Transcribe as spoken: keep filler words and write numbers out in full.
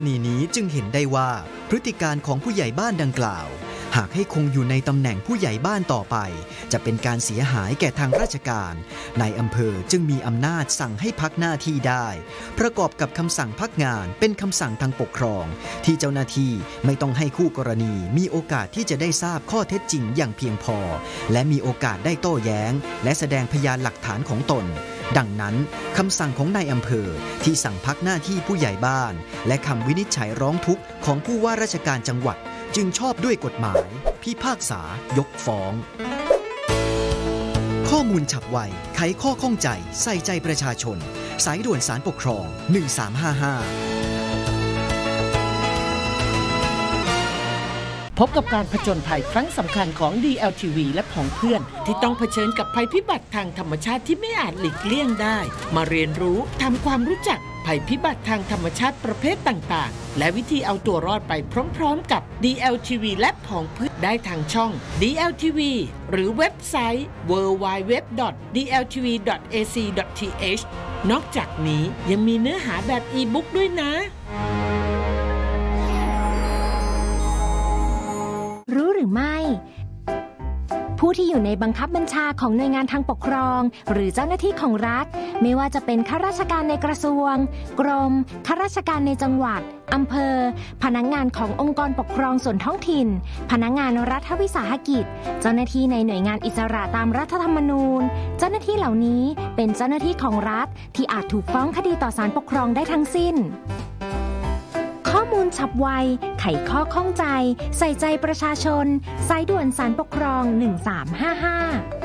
ณีนี้จึงเห็นได้ว่าพฤติการของผู้ใหญ่บ้านดังกล่าวหากให้คงอยู่ในตำแหน่งผู้ใหญ่บ้านต่อไปจะเป็นการเสียหายแก่ทางราชการนายอำเภอจึงมีอำนาจสั่งให้พักหน้าที่ได้ประกอบกับคำสั่งพักงานเป็นคำสั่งทางปกครองที่เจ้าหน้าที่ไม่ต้องให้คู่กรณีมีโอกาสที่จะได้ทราบข้อเท็จจริงอย่างเพียงพอและมีโอกาสได้โต้แย้งและแสดงพยานหลักฐานของตนดังนั้นคำสั่งของนายอำเภอที่สั่งพักหน้าที่ผู้ใหญ่บ้านและคำวินิจฉัยร้องทุกข์ของผู้ว่าราชการจังหวัดจึงชอบด้วยกฎหมายพิพากษายกฟ้องข้อมูลฉับไวไขข้อข้องใจใส่ใจประชาชนสายด่วนศาลปกครองหนึ่งสามห้าห้าพบกับการผจญภัยครั้งสำคัญของ ดี แอล ที วี และผองเพื่อนที่ต้องเผชิญกับภัยพิบัติทางธรรมชาติที่ไม่อาจหลีกเลี่ยงได้มาเรียนรู้ทำความรู้จักภัยพิบัติทางธรรมชาติประเภทต่างๆและวิธีเอาตัวรอดไปพร้อมๆกับ ดี แอล ที วี และผองเพื่อนได้ทางช่อง ดี แอล ที วี หรือเว็บไซต์ ดับเบิลยู ดับเบิลยู ดับเบิลยู ดอท ดี แอล ที วี ดอท เอ ซี ดอท ที เอช นอกจากนี้ยังมีเนื้อหาแบบอีบุ๊กด้วยนะรู้หรือไม่ผู้ที่อยู่ในบังคับบัญชาของหน่วยงานทางปกครองหรือเจ้าหน้าที่ของรัฐไม่ว่าจะเป็นข้าราชการในกระทรวงกรมข้าราชการในจังหวัดอำเภอพนักงานขององค์กรปกครองส่วนท้องถิ่นพนักงานรัฐวิสาหกิจเจ้าหน้าที่ในหน่วยงานอิสระตามรัฐธรรมนูญเจ้าหน้าที่เหล่านี้เป็นเจ้าหน้าที่ของรัฐที่อาจถูกฟ้องคดีต่อศาลปกครองได้ทั้งสิ้นข้อมูลฉับไวไขข้อข้องใจใส่ใจประชาชนสายด่วนศาลปกครองหนึ่งสามห้าห้า